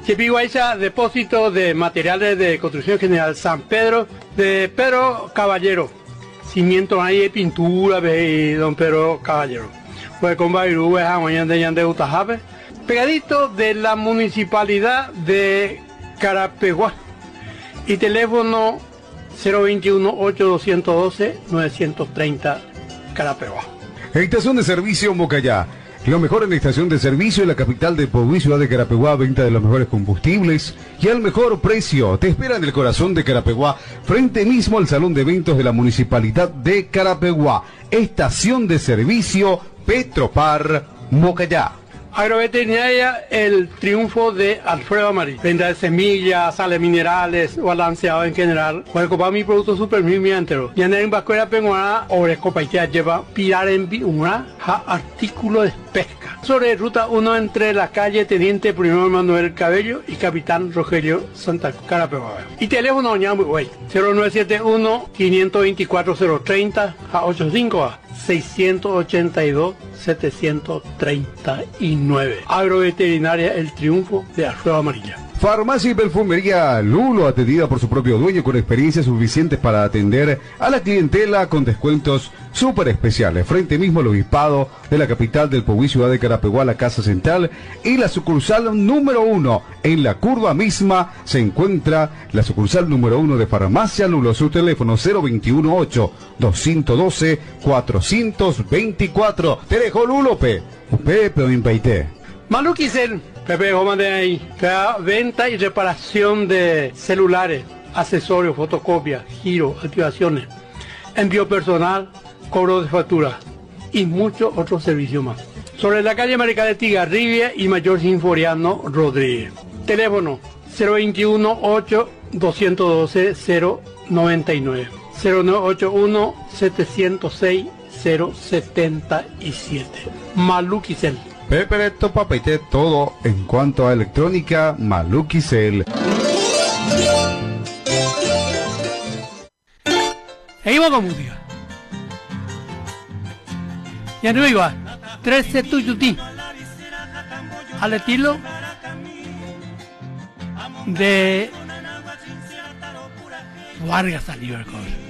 Chipiguaycha, depósito de materiales de construcción general San Pedro, de Pedro Caballero. Cimiento ahí, pintura, de don Pedro Caballero. Fue con Bairú, de Utajabe. Pegadito de la municipalidad de Carapeguá. Y teléfono 021-8212-930 Carapeguá. Estación de servicio Mocayá. Lo mejor en la estación de servicio en la capital de Puebla, ciudad de Carapeguá, venta de los mejores combustibles y al mejor precio. Te espera en el corazón de Carapeguá, frente mismo al salón de eventos de la municipalidad de Carapeguá. Estación de servicio Petropar Mocayá. Agroveterinaria El Triunfo de Alfredo Amarillo. Venta de semillas, sales minerales, balanceado en general. Puede comprar mi producto super mi entero. Y en Vascuera Penguana, Orescopa y lleva pilar en una artículo de pesca. Sobre ruta 1 entre la calle Teniente Primero Manuel Cabello y Capitán Rogelio Santa Carapeguá. Y teléfono ñamui, 0971-524-030 a 85 682-739. Agroveterinaria El Triunfo de Alfredo Amarilla. Farmacia y perfumería Lulo, atendida por su propio dueño con experiencia suficiente para atender a la clientela con descuentos súper especiales. Frente mismo al obispado de la capital del Puebla, ciudad de Carapeguá, la Casa Central y la sucursal número 1. En la curva misma se encuentra la sucursal número 1 de Farmacia Lulo. Su teléfono 021-8-212-424. Te dejo Lulope. Pepe o Impaité. Maluquicel, Pepe Goma de ahí, venta y reparación de celulares, accesorios, fotocopias, giro, activaciones, envío personal, cobro de factura y muchos otros servicios más. Sobre la calle Marica de Tigarribia y Mayor Sinforiano Rodríguez. Teléfono 021-8-212-099, 0981-706-077. Maluquicel. Pepe Papaité, todo en cuanto a electrónica, Maluquicel. Seguimos con música. Ya no iba. 13 tuyutí. Al estilo de Vargas Alibercos.